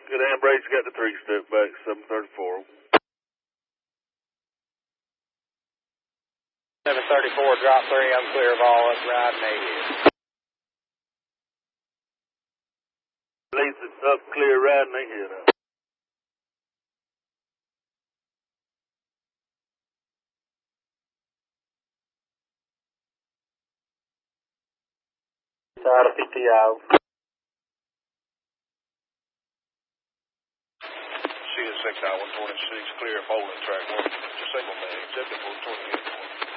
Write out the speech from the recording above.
Good handbrake's got the 3-step back, 734. 734, drop 3, I'm clear of all, up riding 8 here. Leads it up clear riding 8 here now. Side of PTO. CS6I-126, clear of holding track 1. Just single man, except for 28.